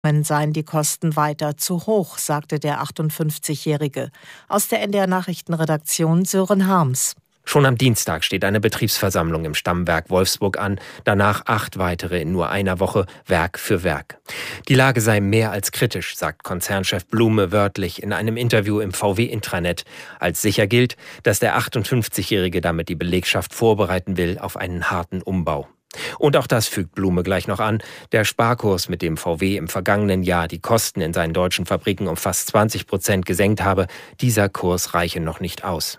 Seien die Kosten weiter zu hoch, sagte der 58-Jährige. Aus der NDR Nachrichtenredaktion Sören Harms. Schon am Dienstag steht eine Betriebsversammlung im Stammwerk Wolfsburg an, danach 8 weitere in nur einer Woche, Werk für Werk. Die Lage sei mehr als kritisch, sagt Konzernchef Blume wörtlich in einem Interview im VW-Intranet. Als sicher gilt, dass der 58-Jährige damit die Belegschaft vorbereiten will auf einen harten Umbau. Und auch das fügt Blume gleich noch an. Der Sparkurs, mit dem VW im vergangenen Jahr die Kosten in seinen deutschen Fabriken um fast 20% gesenkt habe, dieser Kurs reiche noch nicht aus.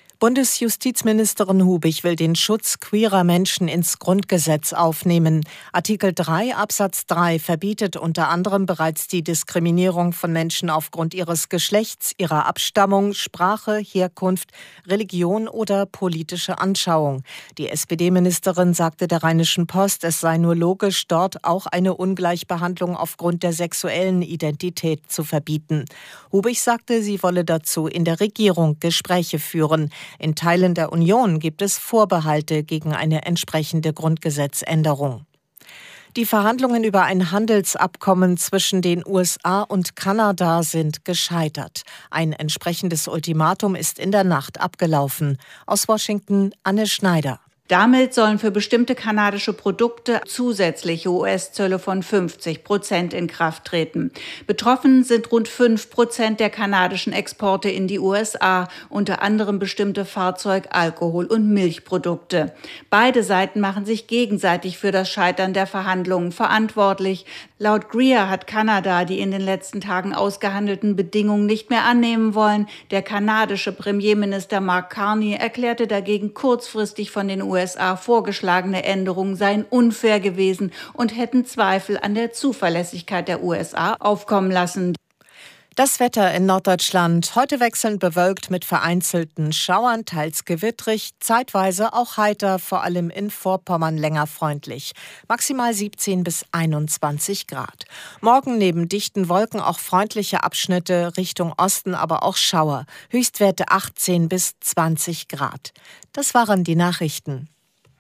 Bundesjustizministerin Hubig will den Schutz queerer Menschen ins Grundgesetz aufnehmen. Artikel 3 Absatz 3 verbietet unter anderem bereits die Diskriminierung von Menschen aufgrund ihres Geschlechts, ihrer Abstammung, Sprache, Herkunft, Religion oder politische Anschauung. Die SPD-Ministerin sagte der Rheinischen Post, es sei nur logisch, dort auch eine Ungleichbehandlung aufgrund der sexuellen Identität zu verbieten. Hubig sagte, sie wolle dazu in der Regierung Gespräche führen. In Teilen der Union gibt es Vorbehalte gegen eine entsprechende Grundgesetzänderung. Die Verhandlungen über ein Handelsabkommen zwischen den USA und Kanada sind gescheitert. Ein entsprechendes Ultimatum ist in der Nacht abgelaufen. Aus Washington Anne Schneider. Damit sollen für bestimmte kanadische Produkte zusätzliche US-Zölle von 50% in Kraft treten. Betroffen sind rund 5% der kanadischen Exporte in die USA, unter anderem bestimmte Fahrzeug-, Alkohol- und Milchprodukte. Beide Seiten machen sich gegenseitig für das Scheitern der Verhandlungen verantwortlich. Laut Greer hat Kanada die in den letzten Tagen ausgehandelten Bedingungen nicht mehr annehmen wollen. Der kanadische Premierminister Mark Carney erklärte dagegen kurzfristig von den USA vorgeschlagene Änderungen seien unfair gewesen und hätten Zweifel an der Zuverlässigkeit der USA aufkommen lassen. Das Wetter in Norddeutschland. Heute wechselnd bewölkt mit vereinzelten Schauern, teils gewittrig, zeitweise auch heiter, vor allem in Vorpommern länger freundlich. Maximal 17 bis 21 Grad. Morgen neben dichten Wolken auch freundliche Abschnitte, Richtung Osten aber auch Schauer. Höchstwerte 18 bis 20 Grad. Das waren die Nachrichten.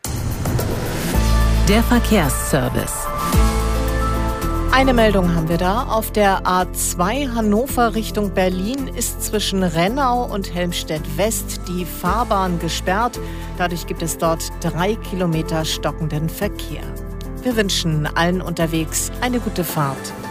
Der Verkehrsservice. Eine Meldung haben wir da. Auf der A2 Hannover Richtung Berlin ist zwischen Rennau und Helmstedt-West die Fahrbahn gesperrt. Dadurch gibt es dort 3 Kilometer stockenden Verkehr. Wir wünschen allen unterwegs eine gute Fahrt.